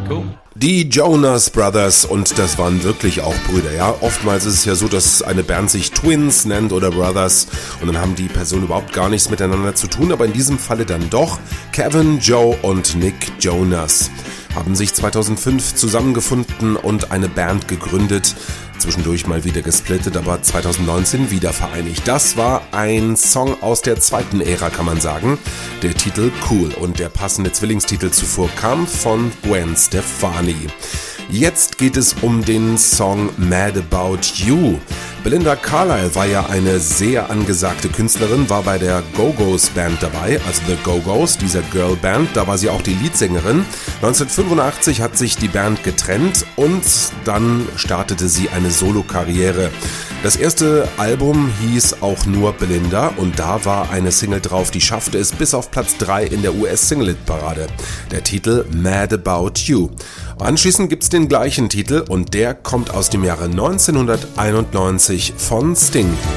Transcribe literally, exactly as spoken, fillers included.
Cool. Die Jonas Brothers, und das waren wirklich auch Brüder, ja. Oftmals ist es ja so, dass eine Band sich Twins nennt oder Brothers und dann haben die Personen überhaupt gar nichts miteinander zu tun, aber in diesem Falle dann doch. Kevin, Joe und Nick Jonas haben sich zweitausendfünf zusammengefunden und eine Band gegründet. Zwischendurch mal wieder gesplittet, aber zweitausendneunzehn wieder vereinigt. Das war ein Song aus der zweiten Ära, kann man sagen. Der Titel Cool und der passende Zwillingstitel zuvor kam von Gwen Stefani. Jetzt geht es um den Song Mad About You. Belinda Carlisle war ja eine sehr angesagte Künstlerin, war bei der Go-Go's Band dabei, also The Go-Go's, dieser Girl-Band, da war sie auch die Leadsängerin. neunzehnhundertfünfundachtzig hat sich die Band getrennt und dann startete sie eine Solo-Karriere. Das erste Album hieß auch nur Belinda und da war eine Single drauf, die schaffte es bis auf Platz drei in der U S-Single-Hit-Parade. Der Titel Mad About You. Anschließend gibt's den gleichen Titel und der kommt aus dem Jahre neunzehnhunderteinundneunzig von Sting.